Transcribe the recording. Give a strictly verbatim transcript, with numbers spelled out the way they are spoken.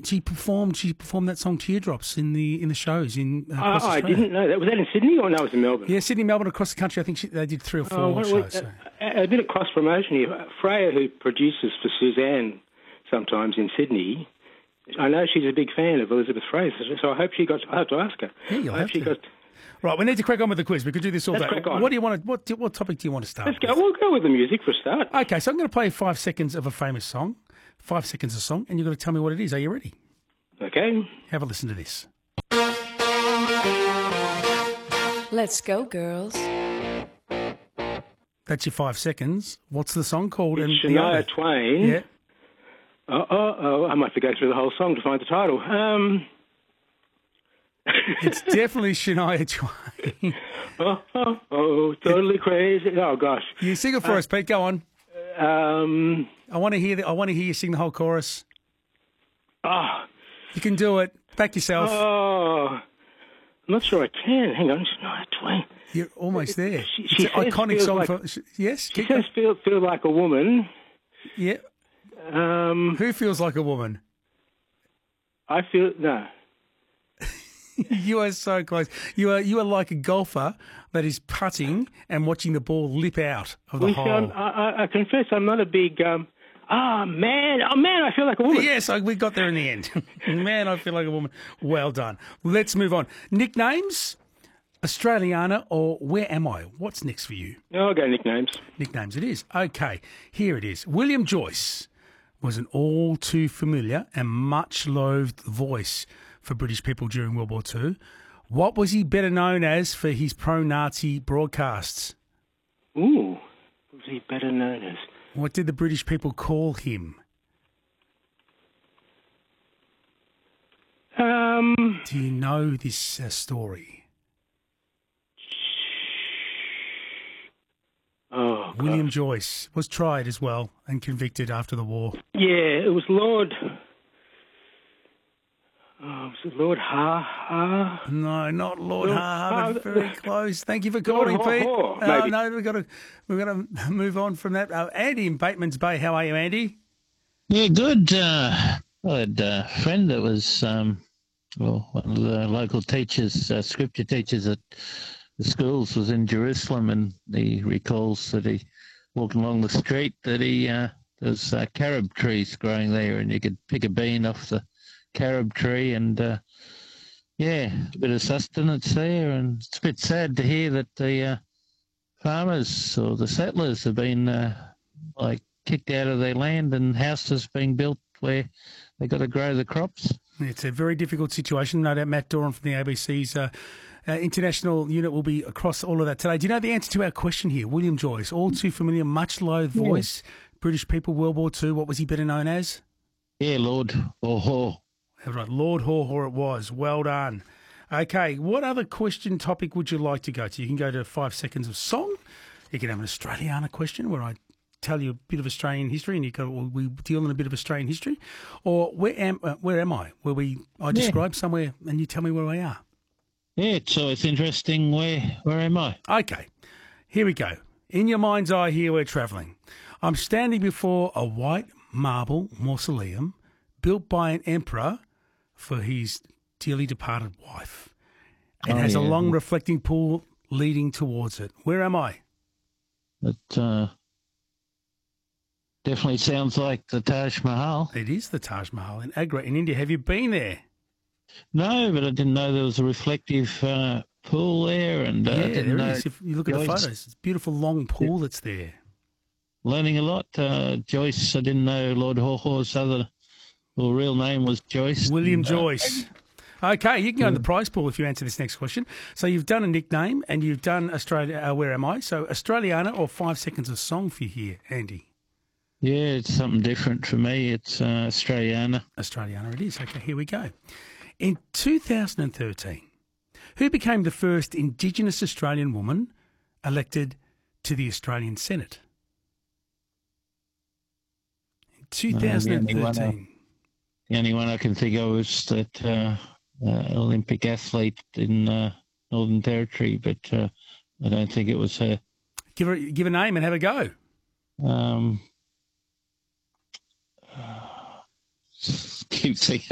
she performed. She performed that song "Teardrops" in the in the shows in. Uh, Oh, across I Australia. didn't know that. Was that in Sydney or no? It was in Melbourne. Yeah, Sydney, Melbourne, across the country. I think she, they did three or four Oh, what- shows. what- So. a, a bit of cross promotion here. Freya, who produces for Suzanne sometimes in Sydney, I know she's a big fan of Elizabeth Fraser, so I hope she got. I have to ask her. Yeah, you'll I have hope she to. got. Right, we need to crack on with the quiz. We could do this all Let's day. crack on. What do you want to? What do- what topic do you want to start? Let's with? go. We'll go with the music for a start. Okay, so I'm going to play five seconds of a famous song. Five seconds of a song, and you've got to tell me what it is. Are you ready? Okay. Have a listen to this. Let's go, girls. That's your five seconds. What's the song called? It's the Shania other- Twain. Yeah. Oh, oh, oh, I might have to go through the whole song to find the title. Um, It's definitely Shania Twain. oh, oh, oh, totally crazy. Oh, gosh. You sing it for us, Pete. Go on. Um, I want to hear. The, I want to hear you sing the whole chorus. oh, You can do it. Back yourself. oh, I'm not sure I can. Hang on. Shania Twain. You're almost there. She- it's she an says iconic feels song like- for. sh- Yes. She keep says feel, feel like a woman. going. Yeah. Um, Who feels like a woman? I feel, no. You are so close. You are. You are like a golfer that is putting and watching the ball lip out of the We hole. found, I, I, I confess I'm not a big, um, ah, man, oh, man, I feel like a woman. Yes, I, we got there in the end. Man, I feel like a woman. Well done. Let's move on. Nicknames, Australiana or Where Am I? What's next for you? I'll go nicknames. Nicknames it is. Okay, here it is. William Joyce was an all too familiar and much loathed voice for British people during World War Two. What was he better known as for his pro-Nazi broadcasts? Ooh, what was he better known as? What did the British people call him? Um, Do you know this uh, story? oh, God. William Joyce was tried as well and convicted after the war. Yeah, it was Lord. Oh, was it Lord Ha Ha? No, not Lord Lord Ha, but Ha- very close. Thank you for calling, Haw Pete. Haw, Uh, maybe. no, we've got to we've got to move on from that. Uh, Andy in Bateman's Bay, how are you, Andy? Yeah, good. Uh, I had a friend that was, um, well, one of the local teachers, uh, scripture teachers at the schools, was in Jerusalem, and he recalls that he, walking along the street, that he, uh, there's uh, carob trees growing there, and you could pick a bean off the carob tree, and uh, yeah, a bit of sustenance there, and it's a bit sad to hear that the uh, farmers or the settlers have been uh, like kicked out of their land and houses being built where they've got to grow the crops. It's a very difficult situation. No doubt Matt Doran from the A B C's uh, uh, international unit will be across all of that today. Do you know the answer to our question here? William Joyce, all too familiar, much loathed voice, British people, World War Two. What was he better known as? Yeah, Lord. Oh, oh. That's right, Lord Haw Haw it was. Well done. Okay, what other question topic would you like to go to? You can go to five seconds of song. You can have an Australiana question where I tell you a bit of Australian history and you go, well, we deal in a bit of Australian history. Or where am uh, where am I? Where we I describe somewhere and you tell me where we are. Yeah, so it's interesting. Where where am I? Okay, here we go. In your mind's eye here we're travelling. I'm standing before a white marble mausoleum built by an emperor for his dearly departed wife. It Oh, has a yeah. long reflecting pool leading towards it. Where am I? It uh, definitely sounds like the Taj Mahal. It is the Taj Mahal in Agra in India. Have you been there? No, but I didn't know there was a reflective uh, pool there, and uh, I yeah, didn't there know. is. If you look at the Joyce- photos, it's a beautiful long pool that's there. Learning a lot. Uh, Joyce, I didn't know Lord Haw Haw's other, well, real name was Joyce. William And, uh, Joyce. Okay, you can go in the prize pool if you answer this next question. So you've done a nickname and you've done Australia. Uh, where am I? So Australiana or five seconds of song for you here, Andy? Yeah, it's something different for me. It's uh, Australiana. Australiana it is. Okay, here we go. In two thousand thirteen, who became the first Indigenous Australian woman elected to the Australian Senate? In two thousand thirteen. The only one I can think of is that uh, uh, Olympic athlete in uh, Northern Territory, but uh, I don't think it was her. Give her, give a name and have a go. Um, keep thinking.